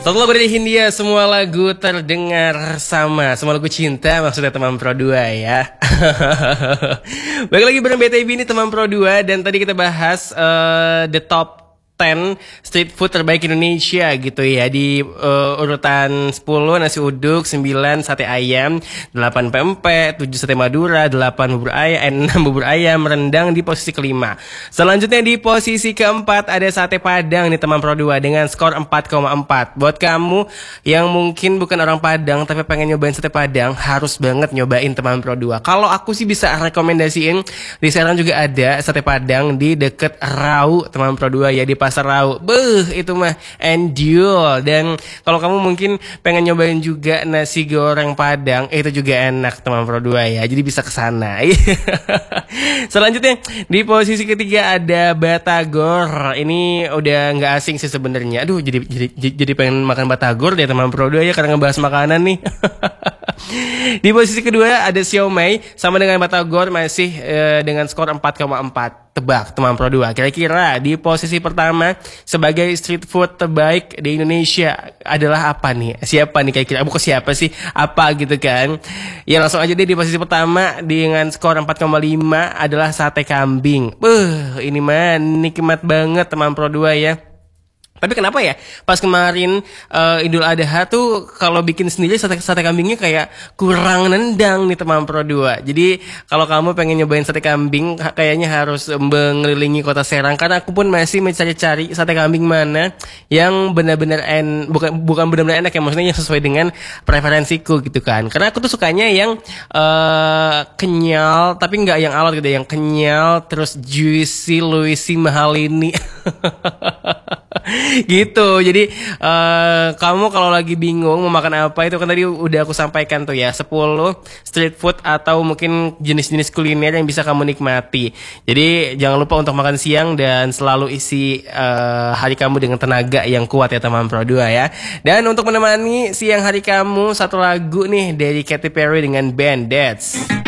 Satu lagu dari Hindia, semua lagu terdengar sama. Semua lagu cinta maksudnya teman Pro 2 ya. Balik lagi bareng BTB ini teman Pro 2. Dan tadi kita bahas the top 10 street food terbaik Indonesia gitu ya. Di urutan 10 nasi uduk, 9 sate ayam, 8 pempek, 7 sate madura, 8 bubur ayam, 6 bubur ayam, rendang di posisi kelima. Selanjutnya di posisi keempat ada sate padang nih teman Pro 2 dengan skor 4,4. Buat kamu yang mungkin bukan orang Padang tapi pengen nyobain sate padang, harus banget nyobain teman Pro 2. Kalau aku sih bisa rekomendasiin, di Serang juga ada sate padang di deket Rau teman Pro 2 ya, di Pasar Rau. Itu mah endul. Dan kalau kamu mungkin pengen nyobain juga nasi goreng Padang, itu juga enak teman Pro 2 ya. Jadi bisa kesana. Selanjutnya di posisi ketiga ada Batagor. Ini udah nggak asing sih sebenarnya. Aduh, jadi pengen makan Batagor deh teman Pro 2 ya, karena ngebahas makanan nih. Di posisi kedua ada siomay sama dengan Batagor, masih dengan skor 4,4. Tebak teman Pro 2, kira-kira di posisi pertama sebagai street food terbaik di Indonesia adalah apa nih? Siapa nih kira-kira? Bukan siapa sih, apa gitu kan? Ya langsung aja deh, di posisi pertama dengan skor 4,5 adalah sate kambing. Ini mah nikmat banget teman Pro 2 ya. Tapi kenapa ya pas kemarin Idul Adha tuh kalau bikin sendiri sate kambingnya kayak kurang nendang nih teman Pro 2. Jadi kalau kamu pengen nyobain sate kambing kayaknya harus mengelilingi kota Serang, karena aku pun masih mencari-cari sate kambing mana yang benar-benar bukan benar-benar enak ya, maksudnya yang sesuai dengan preferensiku gitu kan. Karena aku tuh sukanya yang kenyal tapi nggak yang alot gitu, yang kenyal terus juicy mahal ini. Gitu. Jadi kamu kalau lagi bingung mau makan apa, itu kan tadi udah aku sampaikan tuh ya, 10 street food atau mungkin jenis-jenis kuliner yang bisa kamu nikmati. Jadi jangan lupa untuk makan siang dan selalu isi hari kamu dengan tenaga yang kuat ya teman Pro 2 ya. Dan untuk menemani siang hari kamu, satu lagu nih dari Katy Perry dengan Bandits.